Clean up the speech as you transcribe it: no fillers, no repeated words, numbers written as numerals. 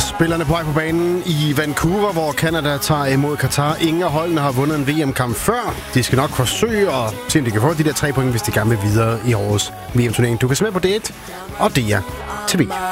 Spillerne på vej på banen i Vancouver, hvor Canada tager imod Katar. Ingen af holdene har vundet en VM-kamp før. De skal nok forsøge at se, om de kan få de der 3 point, hvis de gerne vil videre i årets VM-turnering. Du kan se med på det1 og DR TV.